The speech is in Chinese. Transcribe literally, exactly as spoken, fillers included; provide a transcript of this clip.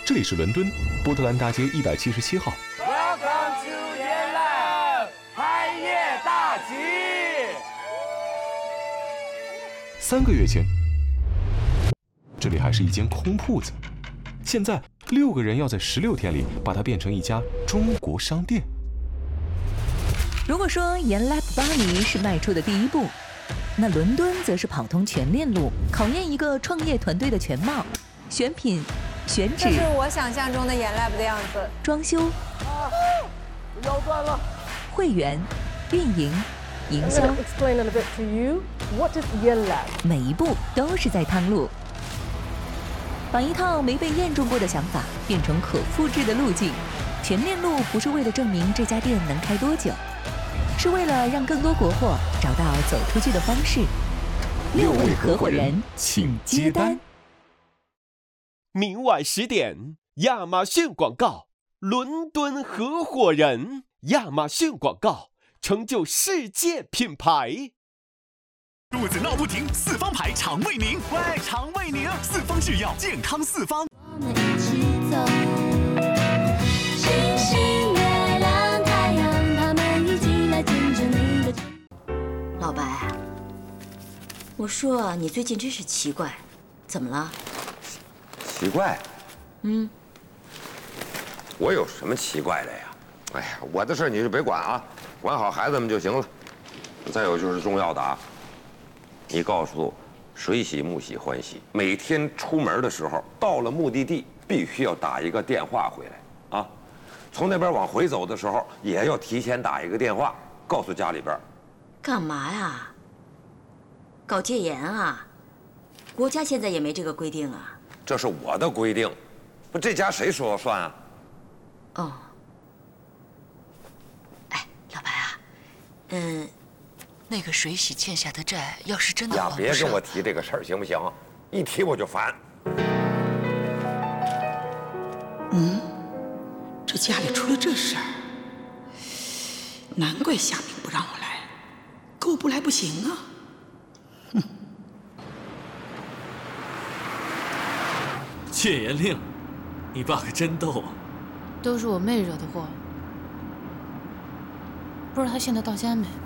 这里是伦敦波特兰大街一百七十七号。 Welcome to YesLab， 开业大吉！ 三个月前，这里还是一间空铺子，现在六个人要在十六天里把它变成一家中国商店。 如果说YesLab巴黎是迈出的第一步，那伦敦则是跑通全链路，考验一个创业团队的全貌：选品、选址， 这是我想象中的YesLab的样子。 装修、 啊，腰断了。 会员、运营、营销， explain a little bit to you what is YesLab。 每一步都是在趟路，把一套没被验证过的想法变成可复制的路径。全链路不是为了证明这家店能开多久，是为了让更多国货找到走出去的方式。六位合伙人，请接单。 明晚十点，亚马逊广告，伦敦合伙人，亚马逊广告，成就世界品牌。 肚子闹不停，四方牌肠胃宁，喂，肠胃宁，四方制药，健康四方。 我们一起走，星星、月亮、太阳，他们一起来见证你的。 老白，我说你最近真是奇怪，怎么了？ 奇怪？ 嗯， 我有什么奇怪的呀？哎呀，我的事你就别管啊，管好孩子们就行了。再有就是重要的啊，你告诉水喜、木喜、欢喜，每天出门的时候，到了目的地必须要打一个电话回来啊。从那边往回走的时候，也要提前打一个电话，告诉家里边。 干嘛呀？搞戒严啊？国家现在也没这个规定啊。 这是我的规定，不，这家谁说了算啊？ 哦。哎，老白啊，嗯， 那个水喜欠下的债，要是真的呀， 还不上， 别跟我提这个事儿行不行？一提我就烦。 嗯，这家里出了这事儿，难怪夏明不让我来，够不来不行啊。哼。 戒严令，你爸可真逗啊！ 都是我妹惹的祸，不知道她现在到家没？